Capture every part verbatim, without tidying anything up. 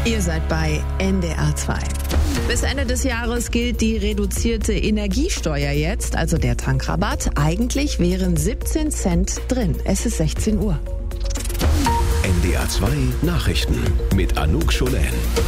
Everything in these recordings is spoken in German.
Ihr seid bei N D R zwei. Bis Ende des Jahres gilt die reduzierte Energiesteuer jetzt, also der Tankrabatt. Eigentlich wären siebzehn Cent drin. Es ist sechzehn Uhr. N D R zwei Nachrichten mit Anouk Scholen.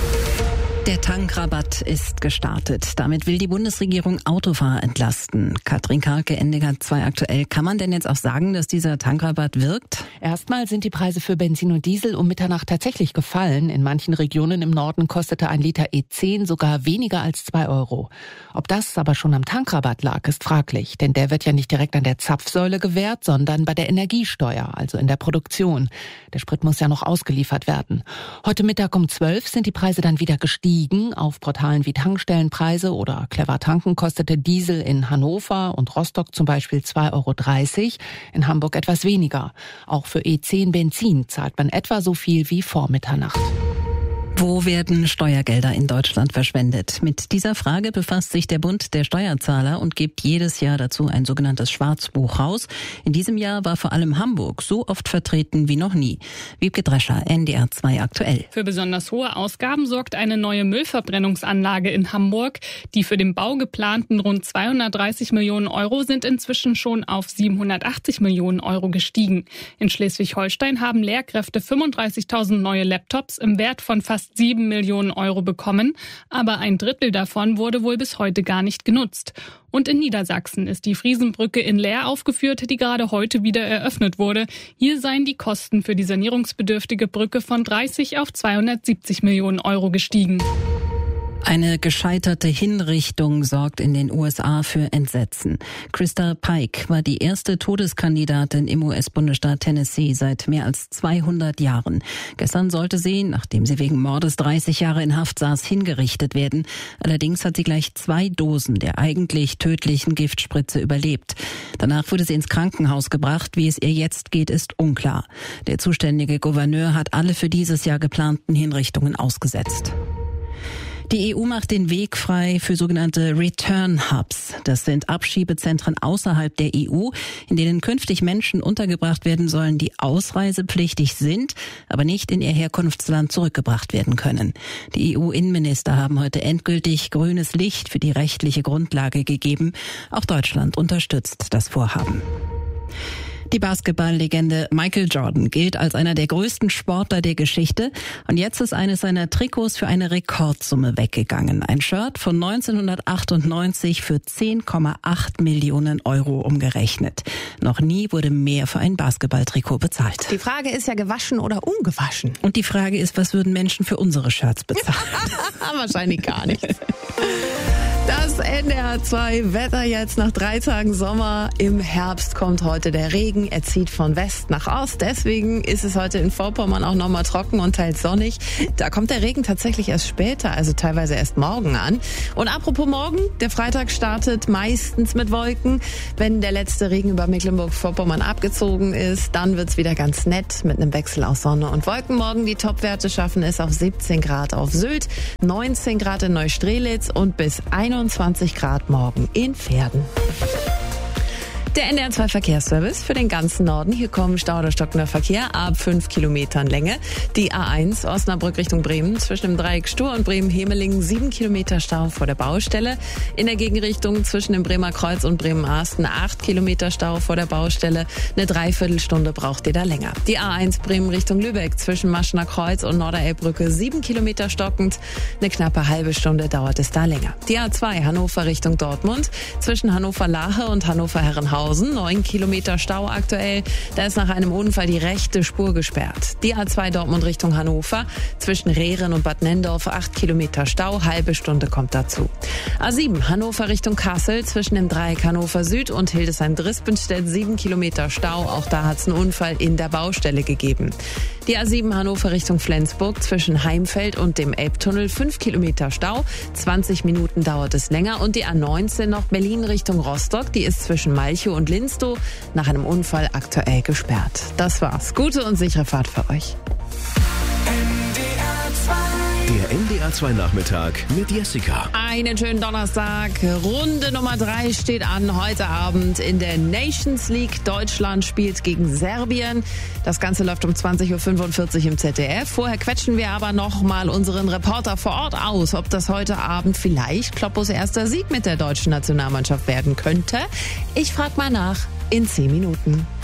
Der Tankrabatt ist gestartet. Damit will die Bundesregierung Autofahrer entlasten. Katrin Karke, N D R zwei aktuell. Kann man denn jetzt auch sagen, dass dieser Tankrabatt wirkt? Erstmal sind die Preise für Benzin und Diesel um Mitternacht tatsächlich gefallen. In manchen Regionen im Norden kostete ein Liter E zehn sogar weniger als zwei Euro. Ob das aber schon am Tankrabatt lag, ist fraglich. Denn der wird ja nicht direkt an der Zapfsäule gewährt, sondern bei der Energiesteuer, also in der Produktion. Der Sprit muss ja noch ausgeliefert werden. Heute Mittag um zwölf sind die Preise dann wieder gestiegen. Auf Portalen wie Tankstellenpreise oder Clever Tanken kostete Diesel in Hannover und Rostock zum Beispiel zwei Euro dreißig, in Hamburg etwas weniger. Auch für E zehn Benzin zahlt man etwa so viel wie vor Mitternacht. Wo werden Steuergelder in Deutschland verschwendet? Mit dieser Frage befasst sich der Bund der Steuerzahler und gibt jedes Jahr dazu ein sogenanntes Schwarzbuch raus. In diesem Jahr war vor allem Hamburg so oft vertreten wie noch nie. Wiebke Drescher, N D R zwei aktuell. Für besonders hohe Ausgaben sorgt eine neue Müllverbrennungsanlage in Hamburg. Die für den Bau geplanten rund zweihundertdreißig Millionen Euro sind inzwischen schon auf siebenhundertachtzig Millionen Euro gestiegen. In Schleswig-Holstein haben Lehrkräfte fünfunddreißigtausend neue Laptops im Wert von fast sieben Millionen Euro bekommen, aber ein Drittel davon wurde wohl bis heute gar nicht genutzt. Und in Niedersachsen ist die Friesenbrücke in Leer aufgeführt, die gerade heute wieder eröffnet wurde. Hier seien die Kosten für die sanierungsbedürftige Brücke von dreißig auf zweihundertsiebzig Millionen Euro gestiegen. Eine gescheiterte Hinrichtung sorgt in den U S A für Entsetzen. Krista Pike war die erste Todeskandidatin im U S-Bundesstaat Tennessee seit mehr als zweihundert Jahren. Gestern sollte sie, nachdem sie wegen Mordes dreißig Jahre in Haft saß, hingerichtet werden. Allerdings hat sie gleich zwei Dosen der eigentlich tödlichen Giftspritze überlebt. Danach wurde sie ins Krankenhaus gebracht. Wie es ihr jetzt geht, ist unklar. Der zuständige Gouverneur hat alle für dieses Jahr geplanten Hinrichtungen ausgesetzt. Die E U macht den Weg frei für sogenannte Return Hubs. Das sind Abschiebezentren außerhalb der E U, in denen künftig Menschen untergebracht werden sollen, die ausreisepflichtig sind, aber nicht in ihr Herkunftsland zurückgebracht werden können. Die E U-Innenminister haben heute endgültig grünes Licht für die rechtliche Grundlage gegeben. Auch Deutschland unterstützt das Vorhaben. Die Basketballlegende Michael Jordan gilt als einer der größten Sportler der Geschichte und jetzt ist eines seiner Trikots für eine Rekordsumme weggegangen. Ein Shirt von neunzehnhundertachtundneunzig für zehn Komma acht Millionen Euro umgerechnet. Noch nie wurde mehr für ein Basketballtrikot bezahlt. Die Frage ist ja, gewaschen oder ungewaschen? Und die Frage ist, was würden Menschen für unsere Shirts bezahlen? Wahrscheinlich gar nichts. Das N D R zwei Wetter jetzt nach drei Tagen Sommer. Im Herbst kommt heute der Regen. Er zieht von West nach Ost. Deswegen ist es heute in Vorpommern auch nochmal trocken und teils sonnig. Da kommt der Regen tatsächlich erst später, also teilweise erst morgen an. Und apropos morgen, der Freitag startet meistens mit Wolken. Wenn der letzte Regen über Mecklenburg-Vorpommern abgezogen ist, dann wird's wieder ganz nett mit einem Wechsel aus Sonne und Wolken. Morgen die Topwerte schaffen es auf siebzehn Grad auf Sylt, neunzehn Grad in Neustrelitz und bis einundzwanzig Grad morgen in Verden. Der N D R zwei Verkehrsservice für den ganzen Norden. Hier kommen Stau oder stockender Verkehr ab fünf Kilometern Länge. Die A eins Osnabrück Richtung Bremen zwischen dem Dreieck Stur und Bremen-Hemelingen sieben Kilometer Stau vor der Baustelle. In der Gegenrichtung zwischen dem Bremer Kreuz und Bremen-Arsten acht Kilometer Stau vor der Baustelle. Eine Dreiviertelstunde braucht ihr da länger. Die A eins Bremen Richtung Lübeck zwischen Maschener Kreuz und Norderelbbrücke sieben Kilometer stockend. Eine knappe halbe Stunde dauert es da länger. Die A zwei Hannover Richtung Dortmund zwischen Hannover-Lache und Hannover-Herrenhausen neun Kilometer Stau aktuell. Da ist nach einem Unfall die rechte Spur gesperrt. Die A zwei Dortmund Richtung Hannover zwischen Rehren und Bad Nendorf acht Kilometer Stau, halbe Stunde kommt dazu. A sieben Hannover Richtung Kassel zwischen dem Dreieck Hannover Süd und Hildesheim-Drispenstedt sieben Kilometer Stau. Auch da hat es einen Unfall in der Baustelle gegeben. Die A sieben Hannover Richtung Flensburg zwischen Heimfeld und dem Elbtunnel fünf Kilometer Stau. zwanzig Minuten dauert es länger. Und die A neunzehn noch Berlin Richtung Rostock. Die ist zwischen Malchow und Linstow nach einem Unfall aktuell gesperrt. Das war's. Gute und sichere Fahrt für euch. N D R zwei Der N D R zwei Nachmittag mit Jessica. Einen schönen Donnerstag. Runde Nummer drei steht an heute Abend in der Nations League. Deutschland spielt gegen Serbien. Das Ganze läuft um zwanzig Uhr fünfundvierzig im Z D F. Vorher quetschen wir aber noch mal unseren Reporter vor Ort aus, ob das heute Abend vielleicht Kloppos erster Sieg mit der deutschen Nationalmannschaft werden könnte. Ich frage mal nach in zehn Minuten.